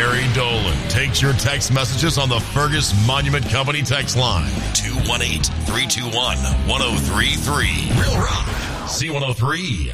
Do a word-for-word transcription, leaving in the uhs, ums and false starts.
Gary Dolan takes your text messages on the Fergus Monument Company text line. two one eight, three two one, one oh three three. Real Rock. C one oh three.